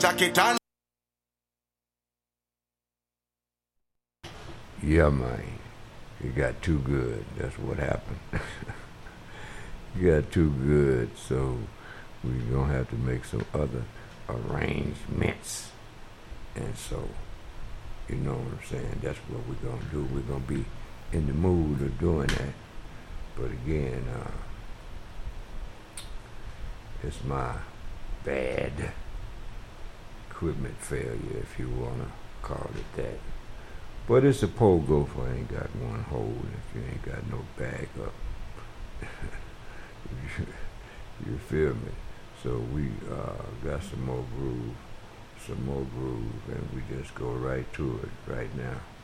jacket on. Yeah, man. You got too good. That's what happened. You got too good, so we're going to have to make some other arrangements. And so, you know what I'm saying? That's what we're going to do. We're going to be in the mood of doing that. But again, it's my bad equipment failure, if you want to call it that. But it's a pogo if I ain't got one hole, if you ain't got no backup. You feel me? So we got some more groove, and we just go right to it right now.